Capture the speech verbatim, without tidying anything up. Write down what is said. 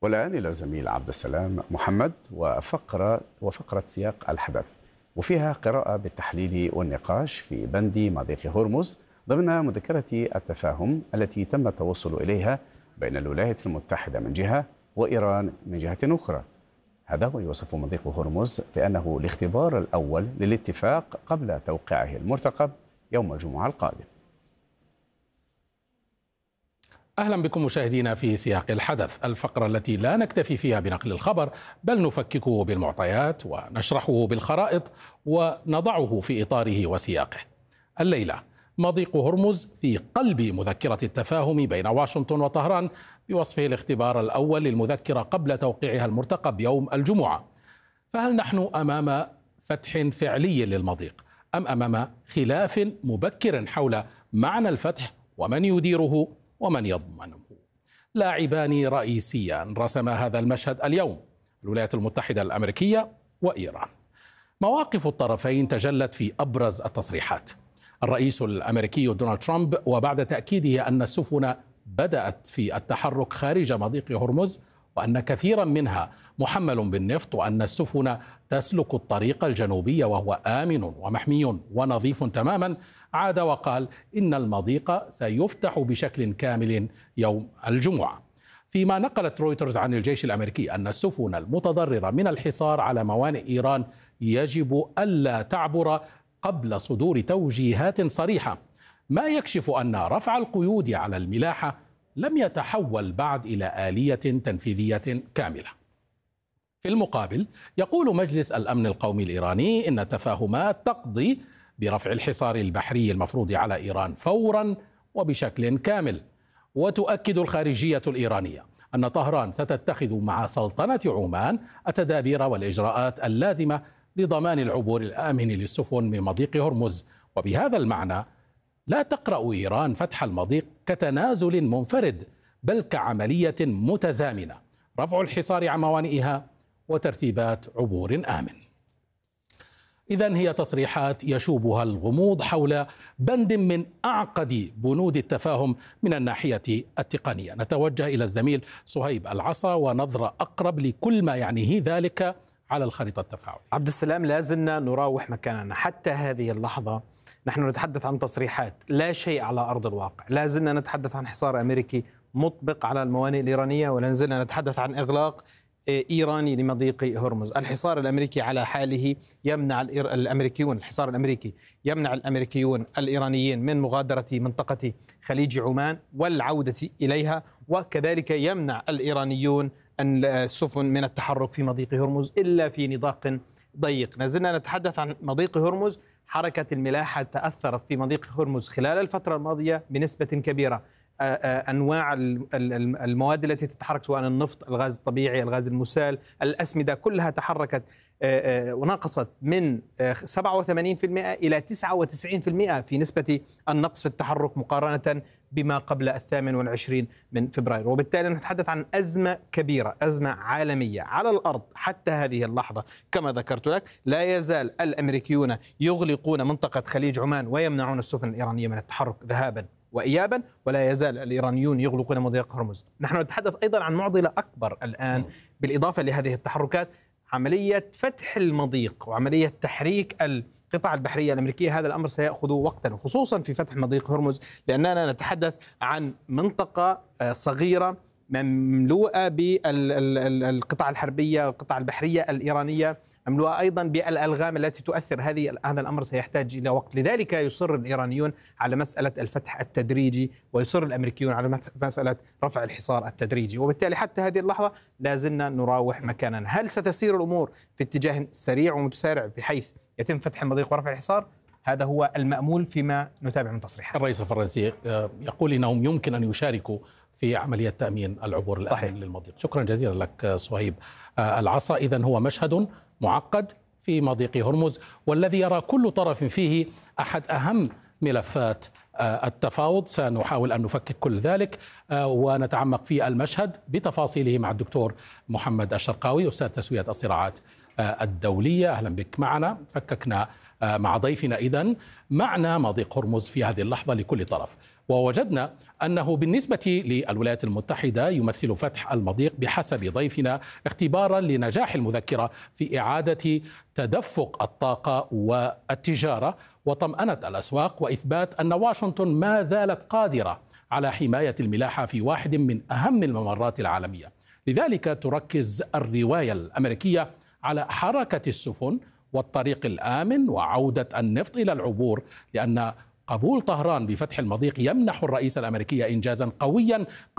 والآن إلى زميل عبد السلام محمد وفقرة وفقرة سياق الحدث، وفيها قراءة بالتحليل والنقاش في بند مضيق هرمز ضمن مذكرة التفاهم التي تم التوصل إليها بين الولايات المتحدة من جهة وإيران من جهة أخرى. هذا ويوصف مضيق هرمز بأنه الاختبار الأول للاتفاق قبل توقيعه المرتقب يوم الجمعة القادم. أهلا بكم مشاهدينا في سياق الحدث، الفقرة التي لا نكتفي فيها بنقل الخبر بل نفككه بالمعطيات ونشرحه بالخرائط ونضعه في إطاره وسياقه. الليلة مضيق هرمز في قلب مذكرة التفاهم بين واشنطن وطهران بوصفه الاختبار الأول للمذكرة قبل توقيعها المرتقب يوم الجمعة. فهل نحن أمام فتح فعلي للمضيق أم أمام خلاف مبكر حول معنى الفتح ومن يديره ومن يضمنه؟ لاعبان رئيسيان رسما هذا المشهد اليوم، الولايات المتحدة الأمريكية وإيران. مواقف الطرفين تجلت في أبرز التصريحات. الرئيس الأمريكي دونالد ترامب وبعد تأكيده أن السفن بدأت في التحرك خارج مضيق هرمز وأن كثيرا منها محمل بالنفط وأن السفن تسلك الطريق الجنوبي وهو آمن ومحمي ونظيف تماما، عاد وقال إن المضيق سيفتح بشكل كامل يوم الجمعة. فيما نقلت رويترز عن الجيش الأمريكي أن السفن المتضررة من الحصار على موانئ إيران يجب ألا تعبر قبل صدور توجيهات صريحة، ما يكشف أن رفع القيود على الملاحة لم يتحول بعد إلى آلية تنفيذية كاملة. في المقابل يقول مجلس الأمن القومي الإيراني إن التفاهمات تقضي برفع الحصار البحري المفروض على إيران فورا وبشكل كامل. وتؤكد الخارجية الإيرانية أن طهران ستتخذ مع سلطنة عمان التدابير والإجراءات اللازمة لضمان العبور الآمن للسفن من مضيق هرمز. وبهذا المعنى لا تقرأ إيران فتح المضيق كتنازل منفرد بل كعملية متزامنة، رفع الحصار عن موانئها وترتيبات عبور آمن. إذن هي تصريحات يشوبها الغموض حول بند من أعقد بنود التفاهم من الناحية التقنية. نتوجه إلى الزميل صهيب العصا ونظرة أقرب لكل ما يعنيه ذلك على الخريطة التفاعلية. عبد السلام، لازلنا نراوح مكاننا حتى هذه اللحظة. نحن نتحدث عن تصريحات، لا شيء على أرض الواقع. لازلنا نتحدث عن حصار أمريكي مطبق على الموانئ الإيرانية، ولا زلنا نتحدث عن إغلاق إيراني لمضيق هرمز. الحصار الأمريكي على حاله يمنع الأمريكيون الحصار الأمريكي يمنع الأمريكيون الإيرانيين من مغادرة منطقة خليج عمان والعودة إليها، وكذلك يمنع الإيرانيون السفن من التحرك في مضيق هرمز إلا في نطاق ضيق. نزلنا نتحدث عن مضيق هرمز. حركة الملاحة تأثرت في مضيق هرمز خلال الفترة الماضية بنسبة كبيرة. أنواع المواد التي تتحرك سواء النفط، الغاز الطبيعي، الغاز المسال، الأسمدة، كلها تحركت ونقصت من سبعة وثمانين بالمئة إلى تسعة وتسعين بالمئة في نسبة النقص في التحرك مقارنة بما قبل الثامن والعشرين من فبراير. وبالتالي نتحدث عن أزمة كبيرة، أزمة عالمية على الأرض. حتى هذه اللحظة كما ذكرت لك لا يزال الأمريكيون يغلقون منطقة خليج عمان ويمنعون السفن الإيرانية من التحرك ذهابا وإيابا، ولا يزال الإيرانيون يغلقون مضيق هرمز. نحن نتحدث أيضا عن معضلة أكبر الآن بالإضافة لهذه التحركات، عملية فتح المضيق وعملية تحريك القطع البحرية الأمريكية. هذا الأمر سيأخذ وقتا، خصوصا في فتح مضيق هرمز، لأننا نتحدث عن منطقة صغيرة مملوءة بالقطع الحربية والقطع البحرية الإيرانية، مملوءة أيضا بالألغام التي تؤثر. هذه هذا الأمر سيحتاج إلى وقت. لذلك يصر الإيرانيون على مسألة الفتح التدريجي، ويصر الأمريكيون على مسألة رفع الحصار التدريجي. وبالتالي حتى هذه اللحظة لا زلنا نراوح مكاننا. هل ستسير الأمور في اتجاه سريع ومتسارع بحيث يتم فتح المضيق ورفع الحصار؟ هذا هو المأمول فيما نتابع من تصريحات. الرئيس الفرنسي يقول إنهم يمكن أن يشاركوا في عملية تأمين العبور الآمن صحيح. للمضيق. شكرا جزيلا لك صهيب العصا. إذن هو مشهد معقد في مضيق هرمز، والذي يرى كل طرف فيه أحد أهم ملفات التفاوض. سنحاول أن نفكك كل ذلك ونتعمق في المشهد بتفاصيله مع الدكتور محمد الشرقاوي أستاذ تسوية الصراعات الدولية. أهلا بك معنا. فككنا مع ضيفنا إذن معنى مضيق هرمز في هذه اللحظة لكل طرف، ووجدنا أنه بالنسبة للولايات المتحدة يمثل فتح المضيق بحسب ضيفنا اختبارا لنجاح المذكرة في إعادة تدفق الطاقة والتجارة وطمأنة الأسواق، وإثبات أن واشنطن ما زالت قادرة على حماية الملاحة في واحد من أهم الممرات العالمية. لذلك تركز الرواية الأمريكية على حركة السفن والطريق الآمن وعودة النفط إلى العبور، لأن قبول طهران بفتح المضيق يمنح الرئيس الأمريكي إنجازا قويا